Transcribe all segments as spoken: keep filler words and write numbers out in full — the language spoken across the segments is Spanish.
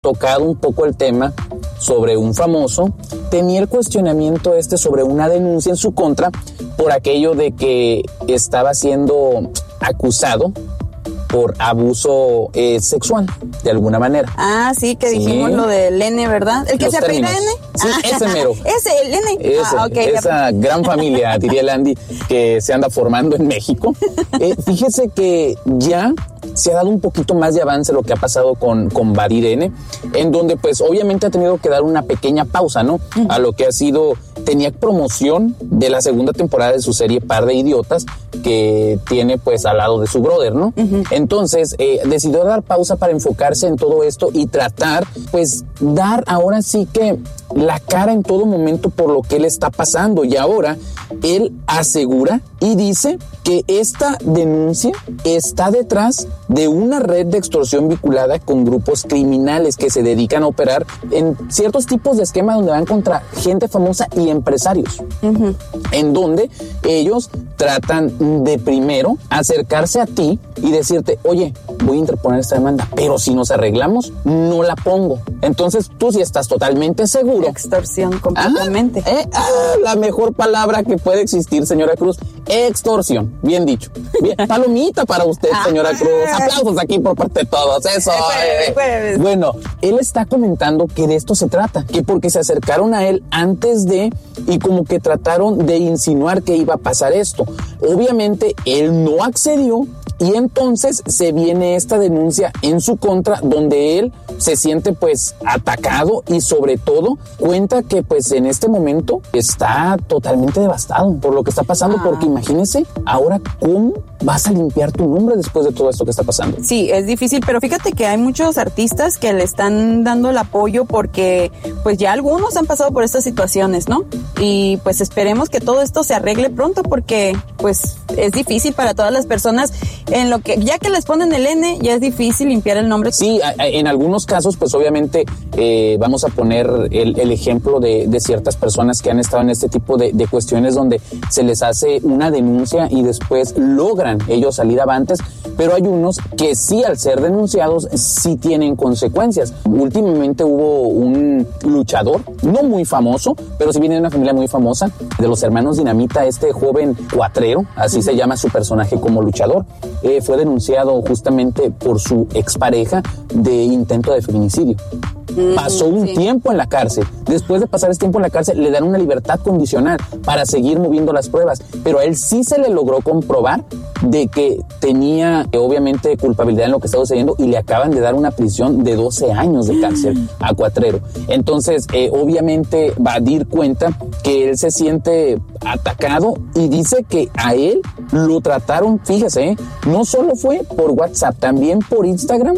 tocado un poco el tema sobre un famoso, tenía el cuestionamiento este sobre una denuncia en su contra por aquello de que estaba siendo acusado por abuso eh, sexual, de alguna manera. Ah, sí, que dijimos sí. Lo del N, ¿verdad? ¿El que Los se apellida N? Sí, ah, ese mero. Ese, el N. Ese, ah, okay, esa ya. gran familia, diría el Andy, que se anda formando en México. Eh, fíjese que ya se ha dado un poquito más de avance lo que ha pasado con, con Badir N, en donde pues obviamente ha tenido que dar una pequeña pausa, ¿no? Uh-huh. A lo que ha sido, tenía promoción de la segunda temporada de su serie Par de Idiotas, que tiene pues al lado de su brother, ¿no? Uh-huh. Entonces eh, decidió dar pausa para enfocarse en todo esto y tratar pues dar ahora sí que la cara en todo momento por lo que él está pasando, y ahora él asegura y dice que esta denuncia está detrás de una red de extorsión vinculada con grupos criminales que se dedican a operar en ciertos tipos de esquemas donde van contra gente famosa y empresarios, uh-huh. en donde ellos tratan de primero acercarse a ti y decirte, oye, voy a interponer esta demanda, pero si nos arreglamos, no la pongo. Entonces tú sí estás totalmente seguro. Extorsión completamente. Ah, eh, ah, la mejor palabra que puede existir, señora Cruz, extorsión. Bien dicho. Bien, palomita para usted, señora Cruz. Aplausos aquí por parte de todos. Eso. Eh. Bueno, él está comentando que de esto se trata, que porque se acercaron a él antes de y como que trataron de insinuar que iba a pasar esto. Obviamente él no accedió. Y entonces se viene esta denuncia en su contra, donde él se siente pues atacado y sobre todo cuenta que pues en este momento está totalmente devastado por lo que está pasando, ah. porque imagínese ahora cómo vas a limpiar tu nombre después de todo esto que está pasando. Sí, es difícil, pero fíjate que hay muchos artistas que le están dando el apoyo porque pues ya algunos han pasado por estas situaciones, ¿no? Y pues esperemos que todo esto se arregle pronto porque pues es difícil para todas las personas. En lo que, ya que les ponen el N, ya es difícil limpiar el nombre. Sí, en algunos casos, pues obviamente eh, vamos a poner el, el ejemplo de, de ciertas personas que han estado en este tipo de, de cuestiones donde se les hace una denuncia y después logran ellos salir avantes, pero hay unos que sí, al ser denunciados, sí tienen consecuencias. Últimamente hubo un luchador, no muy famoso, pero sí viene de una familia muy famosa, de los hermanos Dinamita, este joven cuatrero, así uh-huh. se llama su personaje como luchador. Eh, fue denunciado justamente por su expareja de intento de feminicidio. Mm, Pasó un sí. tiempo en la cárcel. Después de pasar ese tiempo en la cárcel, le dan una libertad condicional para seguir moviendo las pruebas. Pero a él sí se le logró comprobar de que tenía, eh, obviamente, culpabilidad en lo que estaba sucediendo y le acaban de dar una prisión de doce años de cárcel a Cuatrero. Entonces, eh, obviamente, Badir cuenta que él se siente atacado y dice que a él lo trataron, fíjese, ¿eh? no solo fue por WhatsApp, también por Instagram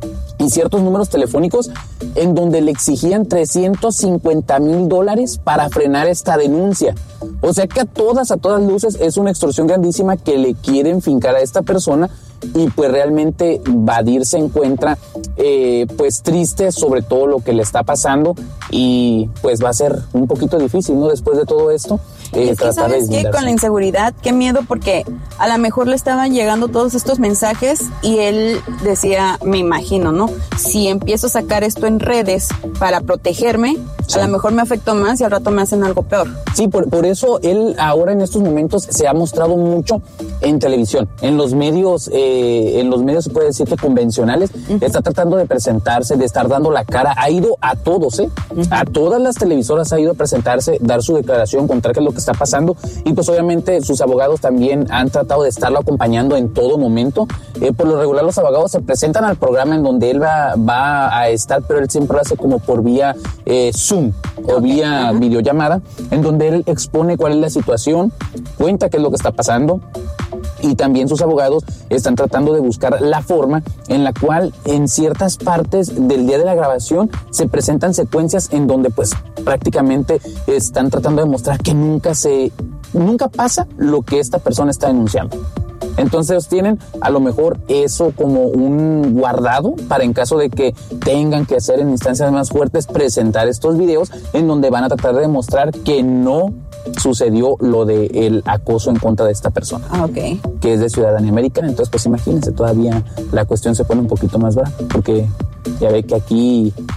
y ciertos números telefónicos en donde le exigían trescientos cincuenta mil dólares para frenar esta denuncia. O sea que a todas, a todas luces es una extorsión grandísima que le quieren fincar a esta persona y pues realmente Badir se encuentra eh, pues triste sobre todo lo que le está pasando y pues va a ser un poquito difícil, ¿no? Después de todo esto. Eh, es que sabes que con la inseguridad, qué miedo, porque a lo mejor le estaban llegando todos estos mensajes y él decía, me imagino, ¿no? Si empiezo a sacar esto en redes para protegerme, sí. a lo mejor me afectó más y al rato me hacen algo peor. Sí, por, por eso él ahora en estos momentos se ha mostrado mucho en televisión, en los medios, eh, en los medios se puede decir que convencionales, uh-huh. está tratando de presentarse, de estar dando la cara, ha ido a todos, ¿eh? Uh-huh. A todas las televisoras ha ido a presentarse, dar su declaración, contar qué es lo que está pasando y pues obviamente sus abogados también han tratado de estarlo acompañando en todo momento. Eh, por lo regular los abogados se presentan al programa en donde él va, va a estar, pero él siempre lo hace como por vía eh, Zoom o okay. vía uh-huh. videollamada, en donde él expone cuál es la situación, cuenta qué es lo que está pasando. Y también sus abogados están tratando de buscar la forma en la cual en ciertas partes del día de la grabación se presentan secuencias en donde pues prácticamente están tratando de mostrar que nunca se, nunca pasa lo que esta persona está denunciando. Entonces tienen a lo mejor eso como un guardado para en caso de que tengan que hacer en instancias más fuertes presentar estos videos en donde van a tratar de demostrar que no sucedió lo del acoso en contra de esta persona, ah, okay. que es de ciudadanía americana. Entonces pues imagínense, todavía la cuestión se pone un poquito más brava porque Ya ve que aquí